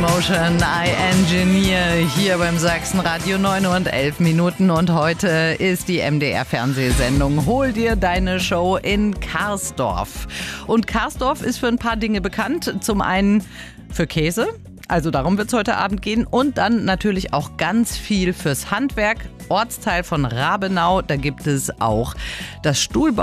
Motion, I Engineer, hier beim Sachsenradio 9 und 11 Minuten. Und heute ist die MDR-Fernsehsendung Hol dir deine Show in Karsdorf. Und Karsdorf ist für ein paar Dinge bekannt. Zum einen für Käse, also darum wird es heute Abend gehen. Und dann natürlich auch ganz viel fürs Handwerk. Ortsteil von Rabenau, da gibt es auch das Stuhlbau.